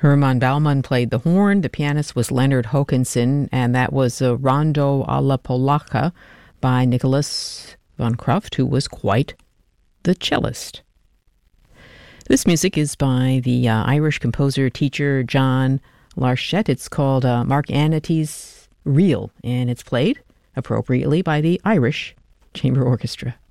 Herman Baumann played the horn. The pianist was Leonard Hokanson, and that was a Rondo alla Polacca by Nicholas von Kruft, who was quite the cellist. This music is by the Irish composer-teacher John Larchette. It's called Mark Anity's Reel, and it's played appropriately by the Irish Chamber Orchestra.